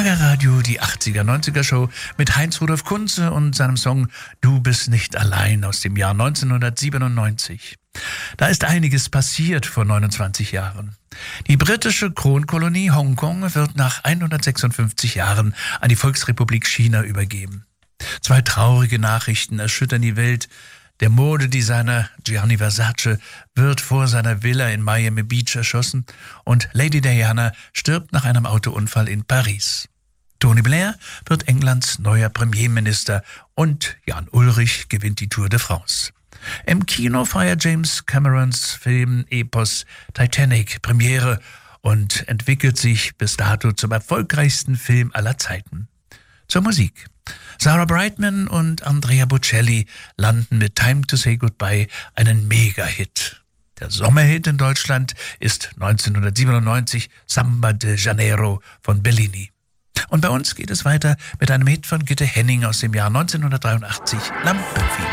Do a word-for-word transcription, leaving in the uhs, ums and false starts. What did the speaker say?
Schlagerradio, die achtziger-neunziger-Show mit Heinz-Rudolf Kunze und seinem Song »Du bist nicht allein« aus dem Jahr neunzehnhundertsiebenundneunzig. Da ist einiges passiert vor neunundzwanzig Jahren. Die britische Kronkolonie Hongkong wird nach hundertsechsundfünfzig Jahren an die Volksrepublik China übergeben. Zwei traurige Nachrichten erschüttern die Welt. Der Modedesigner Gianni Versace wird vor seiner Villa in Miami Beach erschossen und Lady Diana stirbt nach einem Autounfall in Paris. Tony Blair wird Englands neuer Premierminister und Jan Ullrich gewinnt die Tour de France. Im Kino feiert James Camerons Film-Epos Titanic Premiere und entwickelt sich bis dato zum erfolgreichsten Film aller Zeiten. Zur Musik. Sarah Brightman und Andrea Bocelli landen mit Time to Say Goodbye einen Mega-Hit. Der Sommerhit in Deutschland ist neunzehnhundertsiebenundneunzig Samba de Janeiro von Bellini. Und bei uns geht es weiter mit einem Hit von Gitte Henning aus dem Jahr neunzehnhundertdreiundachtzig, Lampenfieber.